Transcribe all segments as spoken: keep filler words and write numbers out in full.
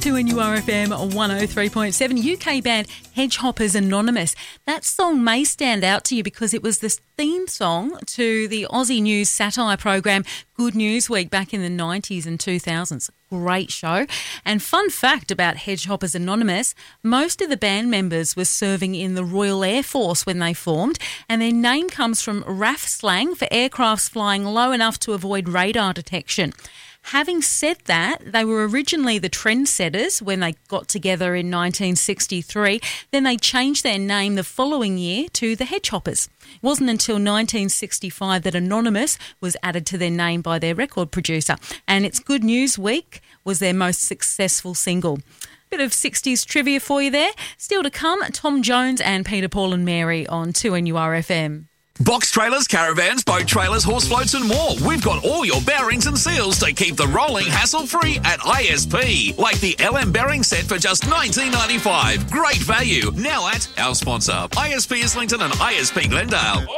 two N U R F M one oh three point seven. U K band Hedgehoppers Anonymous. That song may stand out to you because it was the theme song to the Aussie News satire program Good News Week back in the nineties and two thousands. Great show. And fun fact about Hedgehoppers Anonymous, most of the band members were serving in the Royal Air Force when they formed, and their name comes from R A F slang for aircrafts flying low enough to avoid radar detection. Having said that, they were originally the Trendsetters when they got together in nineteen sixty-three. Then they changed their name the following year to the Hedgehoppers. It wasn't until nineteen sixty-five that Anonymous was added to their name by their record producer. And It's Good News Week was their most successful single. Bit of sixties trivia for you there. Still to come, Tom Jones and Peter, Paul and Mary on two N U R F M. Box trailers, caravans, boat trailers, horse floats and more. We've got all your bearings and seals to keep the rolling hassle-free at I S P. Like the L M bearing set for just nineteen ninety-five. Great value. Now at our sponsor, I S P Islington and I S P Glendale.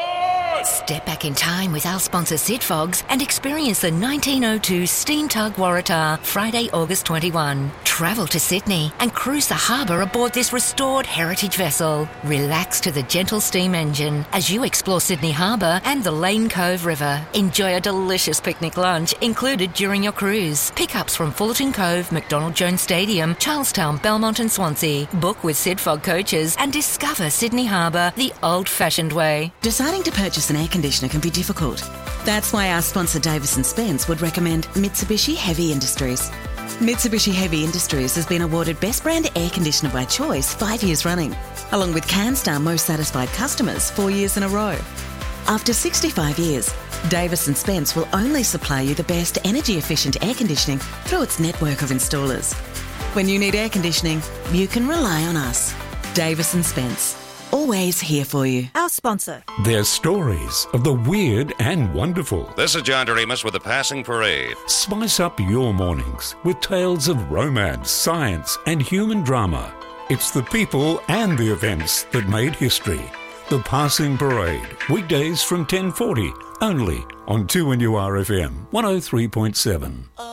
Step back in time with our sponsor Sid Fogs and experience the nineteen oh two Steam Tug Waratah Friday, August twenty-first. Travel to Sydney and cruise the harbour aboard this restored heritage vessel. Relax to the gentle steam engine as you explore Sydney Harbour and the Lane Cove River. Enjoy a delicious picnic lunch included during your cruise. Pickups from Fullerton Cove, McDonald Jones Stadium, Charlestown, Belmont and Swansea. Book with Sid Fog coaches and discover Sydney Harbour the old-fashioned way. Deciding to purchase an air conditioner can be difficult. That's why our sponsor Davis and Spence would recommend Mitsubishi Heavy Industries. Mitsubishi Heavy Industries has been awarded Best Brand Air Conditioner by Choice five years running, along with CanStar Most Satisfied Customers four years in a row. After sixty-five years, Davis and Spence will only supply you the best energy-efficient air conditioning through its network of installers. When you need air conditioning, you can rely on us. Davis and Spence. Always here for you. Our sponsor. They're stories of the weird and wonderful. This is John Doremus with the Passing Parade. Spice up your mornings with tales of romance, science and human drama. It's the people and the events that made history. The Passing Parade. Weekdays from ten forty. Only on two N U R F M one oh three point seven.